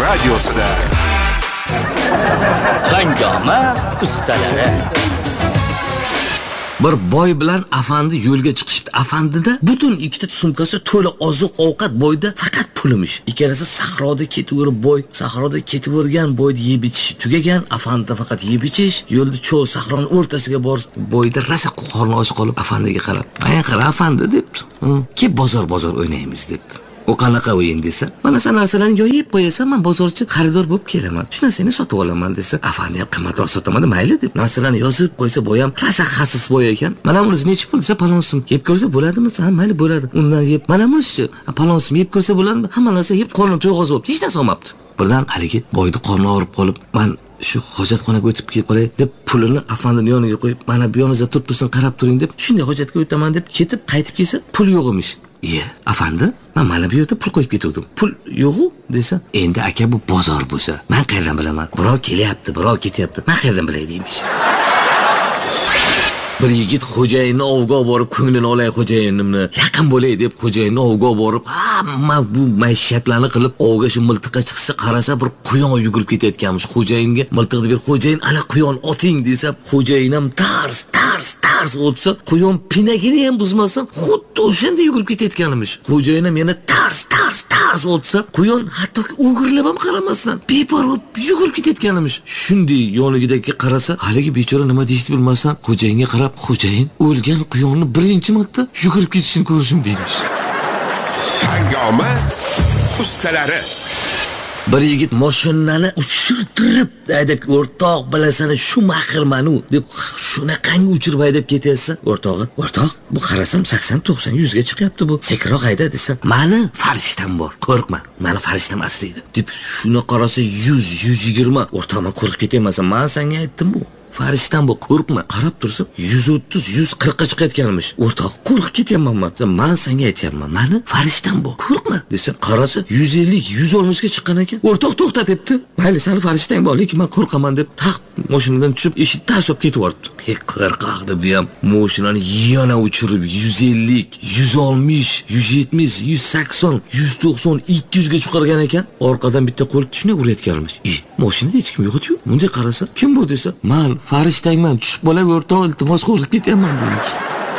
radiosida. Hangoma ustalari. Bir boy bilan afandi yo'lga chiqishibdi. Afandida butun ikkita sumkasi to'la oziq-ovqat, boyda faqat pulimish. Ikkalasi sahroda ketaverib boy, sahroda ketavergan boyda yeb ichish tugagan, afandida faqat yeb ichish. Yo'lda cho'l sahroning o'rtasiga borib, boyda rasa qorni och qolib afandiga qarab, "Mana qara afandi" deb, "Ki bozor o'ynaymiz" debdi. O qanaqa o'yin desa, "Mana sen narsalarni yoyib qo'yasan, men bozorchi xaridor bo'lib kelaman. Shu narsani sotib olaman" desa, afandi ham qimmatroq sotaman, mayli deb narsalarni yozib qo'ysa, boy ham rasa xasis boy ekan. "Mana bunisi necha pul?" desa, "Palonsim." "Yeb ko'rsa bo'ladimi?" desa, "Ha, mayli bo'ladi." Undan yeb, "Mana bunisi, palonsim yeb ko'rsa bo'ladimi?" Hamma narsa yeb qornim to'yg'oz bo'libdi, hech narsa olmabdi. Birdan haligi boyni qorni og'rib qolib, "Men shu hojatxonaga o'tib kelib qolay" deb pulini afandining yoniga qo'yib, "Mana bu yoningizda tursin, qarab turing" deb shunday hojatga o'taman deb ketib, qaytib kelsa, pul yo'q emish. "Afandi, men mana bu yerda pul qo'yib ketdim. Pul yo'q-ku" desa, "Endi aka bu bozor bo'lsa, men qayerdan bilaman? Birov kelyapti, birov ketyapti. Men qayerdan bilay" deymish. Bir yigit xo'jayinni ovga borib, ko'nglini olay xo'jayinimni, yaqin bo'lay deb xo'jayinni ovga borib, hamma bu maishatlarni qilib, ovga shu miltiqqa chiqsa, qarasa bir quyon yugurib ketayotganmish. Xo'jayinga miltiqni berib, "Xo'jayin, ana quyon oting" desa, xo'jayin ham tars o'tsa, quyon pinagini ham buzmasdan xuddi o'shanda yugurib ketayotganmish. Xo'jayin ham yana tars o'tsa, quyon hatto o'g'irlab ham qaramasdan beparvo yugurib ketayotganmish. Shunday yonigidagi qarasa, haligi bechora nima deyishni bilmasdan xo'jayinga qarab, "Xo'jayin, o'lgan quyonni birinchi marta yugurib ketishini ko'rishim" deymish. Hangoma ustalari. Bir yigit mashinani uchirtirib haydab, "O'rtoq, bilasan, shu mahirmanu" deb shunaqangi uchirib haydab ketyapsa, "O'rtoq, bu qarasam 80, 90, 100 ga chiqyapti bu. Sekinroq hayda" desa, "Mani farishtam bor, qo'rqma. Mani farishtam asraydi" deb shuni qarasa 100, 120. "O'rtoq, men qo'rqib ketyapman, men senga aytdim bu. Farishtam bu, qo'rqma." Qarab tursa 130, 140 ga chiqayotganmish. "O'rtoq, qo'rqib ketyapman men. Men senga aytayapman, mani farishtam bu, qo'rqma" desa, qarasa 150, 160 ga chiqqan ekan. "O'rtoq, to'xta" debdi. "Mayli, seni farishtang bor, lekin men qo'rqaman" deb taq mashinadan tushib, eshik tarsob ketib-yordi. Qo'rqoq deb ham mashinani yana uchirib 150, 160, 170, 180, 190, 200 ga chiqargan ekan. Orqadan bitta qo'l tushuna urayotganmish. Mashinada hech kim yo'q-ku. Bunday qarasa, "Kim bu?" desa, "Men farishtangman, tushib qolay o'rtoq, iltimos qo'rqib ketyapman" deymish.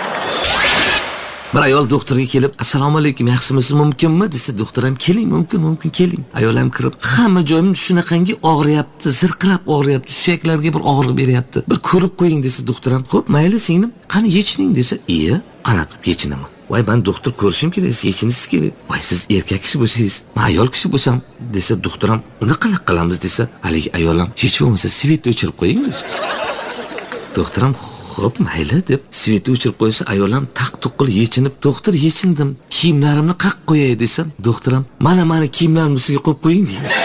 Bir ayol doktorga kelib, "Assalomu alaykum, yaxshimisiz, mumkinmi?" desa, doktor ham, "Keling, mumkin, keling." Ayol ham kirib, "Hamma joyim shunaqangi og'riyapti, zirqirab og'riyapti, suyaklarga bir og'riq beryapti. Bir ko'rib qo'ying" desa, doktor ham, "Xo'p, mayli singlim, qani yechining" desa, "Qanaqa qilib yechinaman? Voy, men doktor ko'rishim kerak, yechinisiz kerak. Voy, siz erkak kishi bo'lsangiz, men ayol kishi bo'lsam" desa, doktor ham, "Unda qanaqa qilamiz" desa, haligi ayol ham, "Hech bo'lmasa svetni o'chirib qo'ying" dedi. Doktor ham, "Xo'p, mayli" deb svetni o'chirib qo'ysa, ayol ham taq-tuqqil yechinib, "Doktor, yechindim, kiyimlarimni qaq qo'yay" desam, doktor ham, "Mana meni kiyimlarimni sizga qo'yib qo'ying" deymish.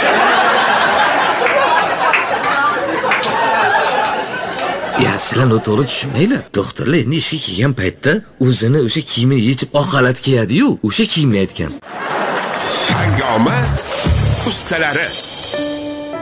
Sizlar noto'g'ri tushunmanglar. Doktorlar endi ishga kelgan paytda o'zini o'sha kiyimini yechib oq xalat kiyadi-yu, o'sha kiyimni aytgan. Hangoma ustalari.